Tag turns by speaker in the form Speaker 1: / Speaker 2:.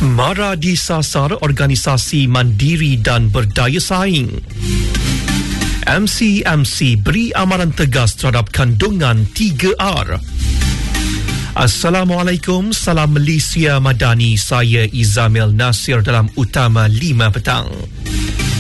Speaker 1: Mara disasar organisasi mandiri dan berdaya saing. MCMC beri amaran tegas terhadap kandungan 3R. Assalamualaikum, salam Malaysia Madani. Saya Izamil Nasir dalam Utama 5 petang.